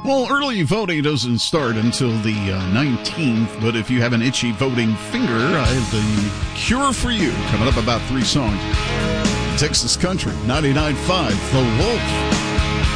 Well, early voting doesn't start until the 19th, but if you have an itchy voting finger, I have the cure for you. Coming up about 3 songs. Texas Country, 99.5, The Wolf.